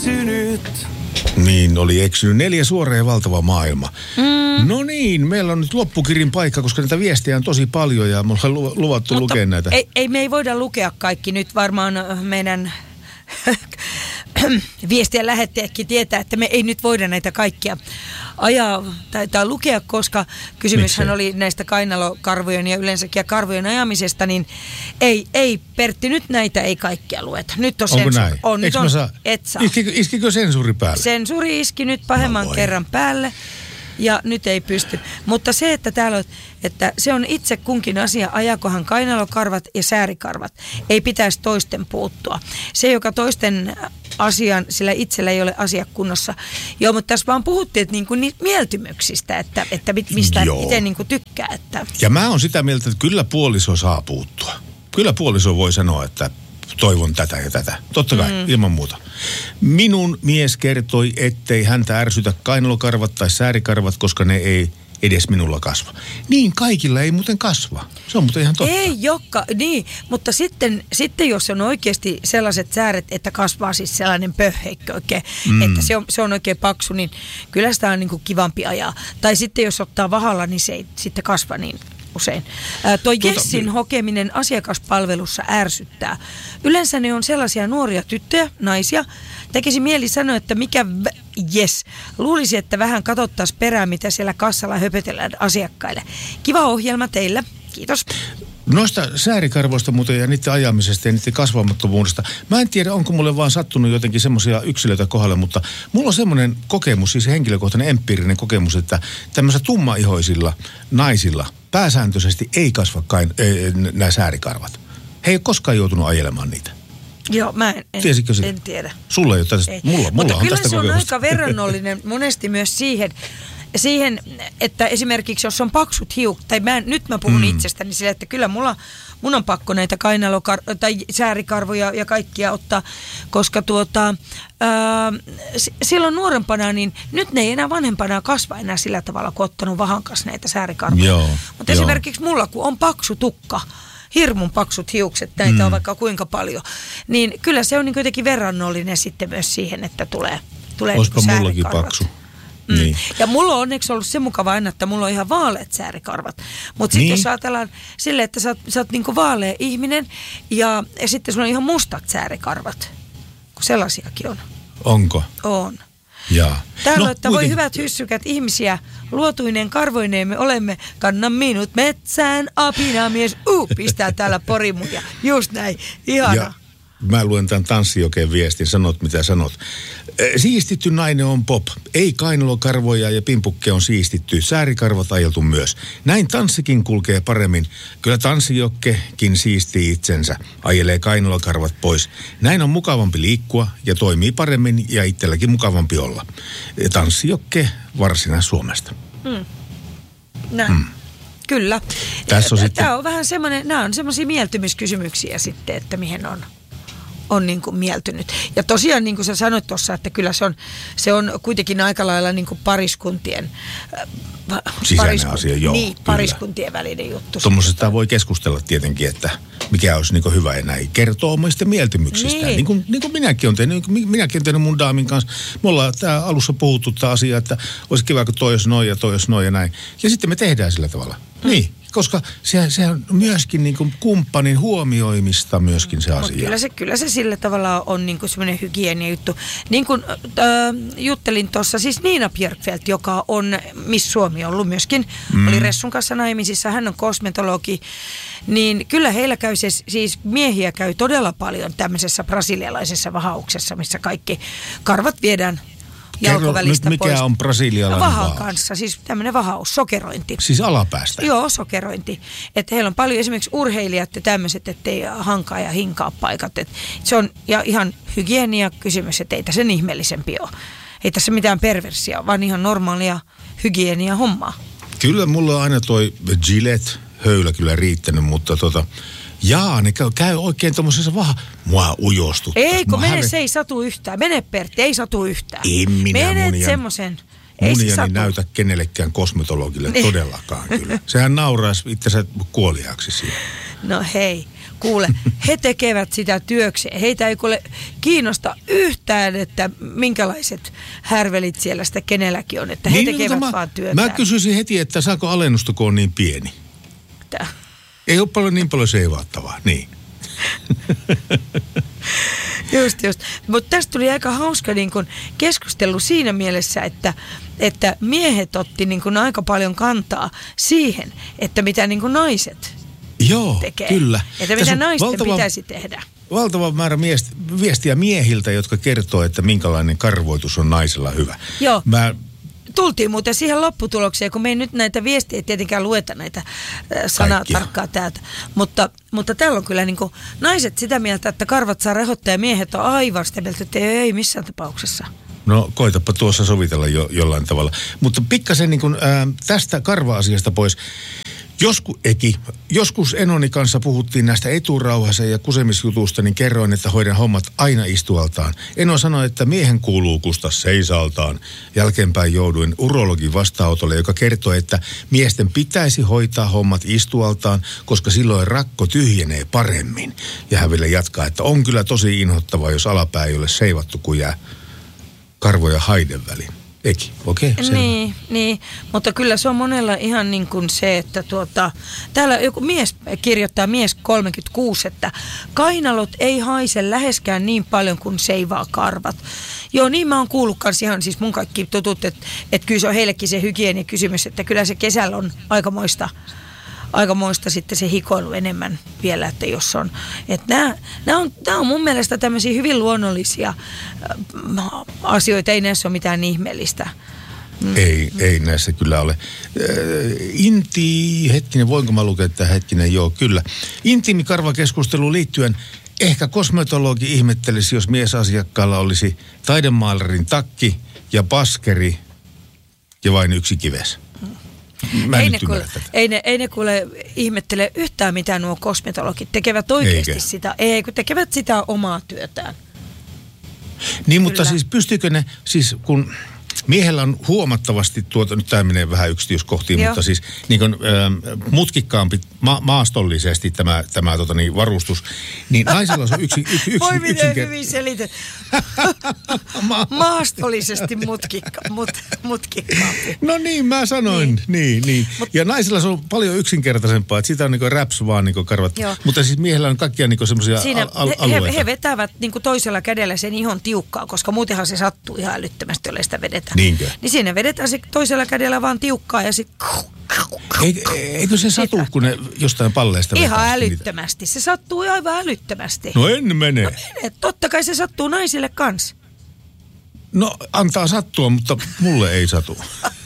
eksynyt. Niin, oli eksynyt 4 suora ja valtava maailma. No niin, meillä on nyt loppukirin paikka, koska näitä viestejä on tosi paljon ja me ollaan luvattu lukea näitä. Me ei voida lukea kaikki. Nyt varmaan meidän viestien lähettäjäkin tietää, että me ei nyt voida näitä kaikkia ajaa tai lukea, koska kysymyshän oli näistä kainalokarvojen ja yleensäkin karvojen ajamisesta, niin ei Pertti, nyt näitä ei kaikkia lueta. Nyt on onko näin? On, nyt on, et saa. Iskikö sensuuri päälle? Sensuuri iski nyt pahemman kerran päälle. Ja nyt ei pysty. Mutta se, että täällä on, että se on itse kunkin asia, ajakohan kainalokarvat ja säärikarvat. Ei pitäisi toisten puuttua. Se, joka toisten asian, sillä itsellä ei ole asia kunnossa. Joo, mutta tässä vaan puhuttiin että niinku niistä mieltymyksistä, että mistä itse niinku tykkää. Että. Ja mä oon sitä mieltä, että kyllä puoliso saa puuttua. Kyllä puoliso voi sanoa, että toivon tätä ja tätä. Totta kai, ilman muuta. Minun mies kertoi, ettei häntä ärsytä kainalokarvat tai säärikarvat, koska ne ei edes minulla kasva. Niin, kaikilla ei muuten kasva. Se on muuten ihan totta. Ei niin, mutta sitten jos on oikeasti sellaiset sääret, että kasvaa siis sellainen pöhheikkö oikein, että se on oikein paksu, niin kyllä sitä on niin kuin kivampi ajaa. Tai sitten jos ottaa vahalla, niin se ei sitten kasva niin usein. Jessin hokeminen asiakaspalvelussa ärsyttää. Yleensä ne on sellaisia nuoria tyttöjä, naisia. Tekisi mieli sanoa, että luulisi, että vähän katsottaisiin perään, mitä siellä kassalla höpötellään asiakkaille. Kiva ohjelma teillä. Kiitos. Noista säärikarvoista muuten ja niiden ajamisesta ja niiden kasvamattomuudesta. Mä en tiedä, onko mulle vaan sattunut jotenkin semmoisia yksilöitä kohdalle, mutta mulla on semmoinen kokemus, siis henkilökohtainen empiirinen kokemus, että tämmöisillä tummaihoisilla naisilla pääsääntöisesti ei kasva nämä säärikarvat. He ei ole koskaan joutunut ajelemaan niitä. Joo, mä en tiedä. Sulla ei ole tästä, mulla mutta on kyllä tästä se on kokemusta. aika verrannollinen monesti myös siihen, että esimerkiksi jos on paksut hiukset, tai nyt mä puhun itsestäni sille, että kyllä mun on pakko näitä tai säärikarvoja ja kaikkia ottaa, koska silloin nuorempana, niin nyt ne ei enää vanhempana kasva enää sillä tavalla, kun ottanut vahan kanssa näitä säärikarvoja. Mutta esimerkiksi mulla, kun on paksu tukka, hirmun paksut hiukset, näitä on vaikka kuinka paljon, niin kyllä se on niin jotenkin verrannollinen sitten myös siihen, että tulee olispa mullakin paksu. Niin. Ja mulla on onneksi ollut se mukava aina, että mulla on ihan vaaleat säärikarvat. Mutta sitten jos ajatellaan silleen, että sä oot niinku vaalea ihminen ja sitten sulla on ihan mustat säärikarvat, kun sellaisiakin on. Onko? On. Jaa. Täällä että voi hyvät hyssykät ihmisiä, luotuinen karvoineen me olemme, kanna minut metsään, apinamies, pistää täällä porimuja. Just näin, ihana. Ja mä luen tämän Tanssijokeen viestin, sanot mitä sanot. Siistitty nainen on pop. Ei kainalokarvoja ja pimpukke on siistitty. Säärikarvat ajeltu myös. Näin tanssikin kulkee paremmin. Kyllä Tanssijokkekin siistii itsensä. Ajelee kainalokarvat pois. Näin on mukavampi liikkua ja toimii paremmin ja itselläkin mukavampi olla. Tanssijokke Varsinais-Suomesta. Näin. Kyllä. Tässä on sitten. Tämä on vähän semmoinen, nämä on semmoisia mieltymiskysymyksiä sitten, että mihin on niin kuin mieltynyt. Ja tosiaan niin kuin sä sanoit tuossa, että kyllä se on kuitenkin aika lailla niin kuin pariskuntien sisäinen asia, joo. Niin, pariskuntien välinen juttu. Tuommoisesta voi keskustella tietenkin, että mikä olisi niin kuin hyvä ja näin. Kertoo omista mieltymyksistä. Niin kuin minäkin olen tehnyt. Minäkin olen tehnyt mun daamin kanssa. Me ollaan alussa puhuttu tämä asia, että olisi kiva, kun toi olisi noin ja toi olisi noin ja näin. Ja sitten me tehdään sillä tavalla. Niin. Koska se on myöskin niin kuin kumppanin huomioimista myöskin se asia. Kyllä se sillä tavalla on niin kuin semmoinen hygienia juttu. Niin kuin juttelin tuossa, siis Niina Björkfeldt, joka on Miss Suomi ollut myöskin, oli Ressun kanssa naimisissa, hän on kosmetologi, niin kyllä heillä käy siis miehiä käy todella paljon tämmöisessä brasilialaisessa vahauksessa, missä kaikki karvat viedään jalkovälistä nyt, mikä on brasilialainen vahan kanssa, siis tämmöinen vahaus, sokerointi. Siis alapäästä? Joo, sokerointi. Että heillä on paljon esimerkiksi urheilijat ja tämmöiset, ettei hankaa ja hinkaa paikat. Et se on ja ihan hygienia kysymys, että ei tässä sen ihmeellisempi ole. Ei tässä mitään perversia, vaan ihan normaalia hygienia hommaa. Kyllä mulla on aina toi Gillette-höylä kyllä riittänyt, mutta ne käy oikein tommosessa mua ujostuttaa. Ei, kun se ei satu yhtään. Mene Pertti, ei satu yhtään. En minä semmoisen. Muniani näytä kenellekään kosmetologille todellakaan kyllä. Sehän nauraisi itsensä kuoliaaksi siihen. No hei, kuule, he tekevät sitä työkseen. Heitä ei kuule kiinnosta yhtään, että minkälaiset härvelit siellä sitä kenelläkin on, että he tekevät vaan työtään. Mä kysyisin heti, että saako alennusta, kun on niin pieni? Tää. Ei ole niin paljon seivaattavaa, niin. Just. Mutta tästä tuli aika hauska niin kun keskustelu siinä mielessä, että miehet otti niin kun aika paljon kantaa siihen, että mitä niin kun naiset tekee. Kyllä. Että mitä naisten pitäisi tehdä. Valtava määrä viestiä miehiltä, jotka kertoo, että minkälainen karvoitus on naisella hyvä. Joo. Tultiin muuten siihen lopputulokseen, kun me ei nyt näitä viestiä tietenkään lueta näitä sanaa tarkkaa täältä. Mutta täällä on kyllä niin kuin naiset sitä mieltä, että karvat saa rehottaa ja miehet on aivan sitä mieltä, että ei missään tapauksessa. No koitapa tuossa sovitella jollain tavalla. Mutta pikkasen niin kuin, tästä karva-asiasta pois. Joskus Enoni kanssa puhuttiin näistä eturauhassa ja kusemisjutusta, niin kerroin, että hoidan hommat aina istualtaan. Eno sanoi, että miehen kuuluu kusta seisaltaan. Jälkeenpäin jouduin urologin vastaanotolle, joka kertoi, että miesten pitäisi hoitaa hommat istualtaan, koska silloin rakko tyhjenee paremmin. Ja hän vielä jatkaa, että on kyllä tosi inhottavaa, jos alapää ei ole seivattu, kun jää karvoja haiden väliin. Eki, okei. Niin, mutta kyllä se on monella ihan niin kuin se, että täällä joku mies kirjoittaa, mies 36, että kainalot ei haise läheskään niin paljon kuin seivaa karvat. Joo, niin mä oon kuullut kans ihan siis mun kaikki tutut, että kyllä se on heillekin se hygienikysymys, että kyllä se kesällä on aikamoista sitten se hikoilu enemmän vielä, että jos on. Että nämä on mun mielestä tämmöisiä hyvin luonnollisia asioita, ei näissä ole mitään ihmeellistä. Ei näissä kyllä ole. Voinko mä lukea tämän hetkinen? Joo, kyllä. Intiimikarvakeskusteluun liittyen ehkä kosmetologi ihmettelisi, jos miesasiakkaalla olisi taidemaalarin takki ja paskeri ja vain yksi kives. Ei ne kuule ihmettele yhtään, mitä nuo kosmetologit tekevät oikeasti sitä. Ei, kun tekevät sitä omaa työtään. Niin, mutta kyllä. Siis pystyykö ne, siis kun miehellä on huomattavasti nyt tämä menee vähän yksityiskohtiin, mutta siis niin kuin mutkikkaampi maastollisesti tämä varustus, niin naisella on yksi voi miten hyvin selität. Maastollisesti mutkikkaampi. No niin, mä sanoin. Niin. Ja naisilla se on paljon yksinkertaisempaa, että siitä on niin raps vaan niin karvat. Joo. Mutta siis miehellä on kaikkia niin semmoisia alueita. He vetävät niin toisella kädellä sen ihon tiukkaa, koska muutenhan se sattuu ihan älyttömästi, jollei sitä vedetä. Niinkö? Niin siinä vedetään se toisella kädellä vaan tiukkaa ja sitten... Eikö se satu, kun ne jostain palleista ihan älyttömästi. Se sattuu aivan älyttömästi. No en mene. No mene. Totta kai se sattuu naisille kans. No antaa sattua, mutta mulle ei satu.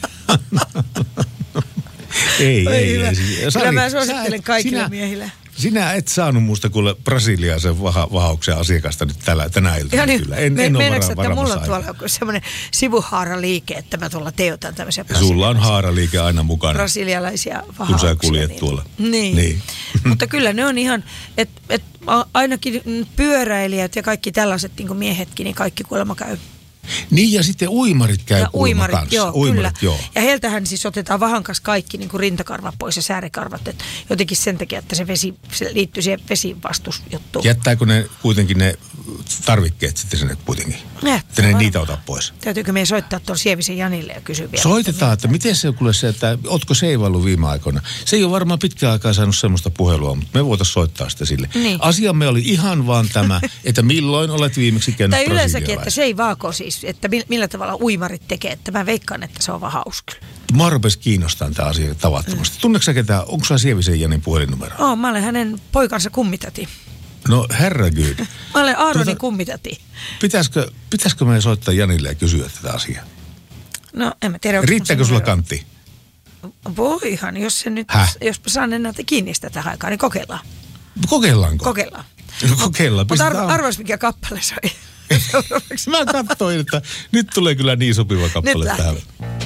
Ei. Kyllä mä suosittelen kaikille miehille. Sinä et saanut musta kuule brasilialaisen vahauksen asiakasta nyt tänä iltana niin, kyllä. En ole varamassa että mulla on tuolla semmoinen sivuhaaraliike, että mä tuolla teotan tämmöisiä brasilialaisia. Sulla on haaraliike aina mukana. Brasilialaisia vahauksia. Kun sä kuljet tuolla. Niin. Mutta kyllä ne on ihan, että ainakin pyöräilijät ja kaikki tällaiset niin kuin miehetkin, niin kaikki kuulemma käy. Niin ja sitten uimarit käy kuulemma kanssa. Kyllä. Ja heiltähän siis otetaan vahan kanssa kaikki niin kuin rintakarvat pois ja säärikarvat. Et jotenkin sen takia, että se liittyy siihen vesivastusjuttuun. Jättääkö ne kuitenkin ne tarvikkeet sitten sinne kuitenkin? Että ne niitä ota pois. Täytyykö meidän soittaa tuolla Sievisen Janille ja kysyä vielä? Soitetaan, että miten se kuule se, että ootko seivaillut viime aikoina? Se ei ole varmaan pitkään aikaa saanut semmoista puhelua, mutta me voitaisiin soittaa sitä sille. Niin. Asiamme oli ihan vaan tämä, että milloin olet viimeksi käynyt brasilialaisen. Tai yleensäkin, että se ei vaako siis, että millä tavalla uimarit tekee, että mä veikkaan, että se on vaan hauska. Mä rupesi kiinnostaa tämä asia tavattomasti. Tunneeko sä ketään, onko sä Sievisen Janin puhelinnumero? Mä olen hänen poikansa kummitati. No herregud. Mä olen Aaronin kummitati. Pitäisikö meidän soittaa Janille ja kysyä tätä asiaa? No en mä tiedä. Riittääkö sulla kantti? Voihan, jos saan enää kiinni sitä tähän aikaan, niin kokeillaan. Kokeillaanko? Kokeillaan. No kokeillaan. Mutta arvas mikä kappale se on. Mä katsoin, että nyt tulee kyllä niin sopiva kappale tähän.